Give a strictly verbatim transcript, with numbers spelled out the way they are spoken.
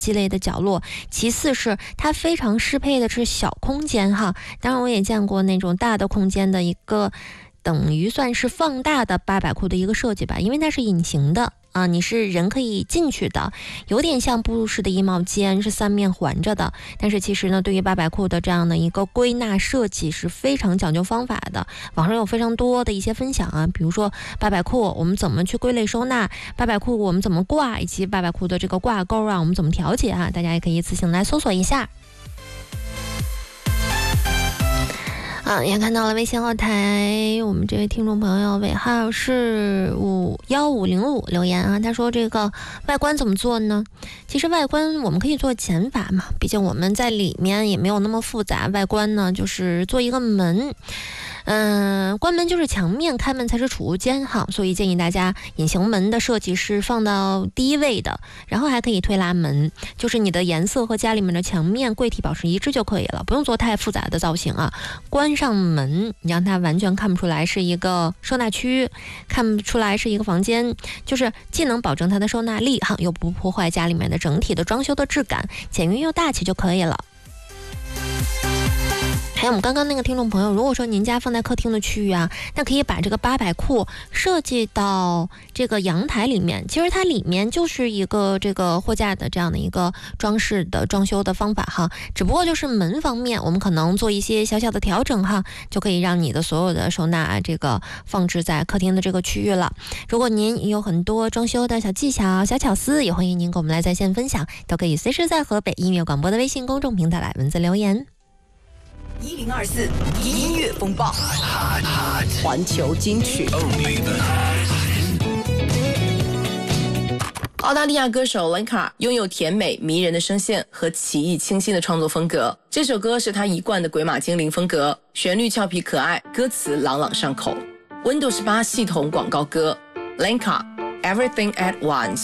鸡肋的角落，其次是它非常适配的是小空间哈。当然我也见过那种大的空间的一个等于算是放大的八百裤的一个设计吧，因为它是隐形的啊，你是人可以进去的，有点像步入式的衣帽间，是三面环着的。但是其实呢，对于八百裤的这样的一个归纳设计是非常讲究方法的，网上有非常多的一些分享啊，比如说八百裤我们怎么去归类收纳，八百裤我们怎么挂，以及八百裤的这个挂钩啊，我们怎么调节啊，大家也可以自行来搜索一下。啊，也看到了微信后台，我们这位听众朋友尾号是五幺五零五留言啊，他说这个外观怎么做呢？其实外观我们可以做减法嘛，毕竟我们在里面也没有那么复杂，外观呢就是做一个门。嗯，关门就是墙面，开门才是储物间哈，所以建议大家隐形门的设计是放到第一位的，然后还可以推拉门，就是你的颜色和家里面的墙面柜体保持一致就可以了，不用做太复杂的造型啊。关上门，你让它完全看不出来是一个收纳区，看不出来是一个房间，就是既能保证它的收纳力哈，又不破坏家里面的整体的装修的质感，简约又大气就可以了。还有我们刚刚那个听众朋友，如果说您家放在客厅的区域啊，那可以把这个八百裤设计到这个阳台里面，其实它里面就是一个这个货架的这样的一个装饰的装修的方法哈，只不过就是门方面我们可能做一些小小的调整哈，就可以让你的所有的收纳这个放置在客厅的这个区域了。如果您有很多装修的小技巧小巧思，也欢迎您跟我们来在线分享，都可以随时在河北音乐广播的微信公众平台来文字留言。 一零二四音乐风暴，环球金曲。澳大利亚歌手 Lenka 拥有甜美迷人的声线和奇异清新的创作风格，这首歌是他一贯的鬼马精灵风格，旋律俏皮可爱，歌词朗朗上口。Windows 八系统广告歌 Lenka Everything at Once。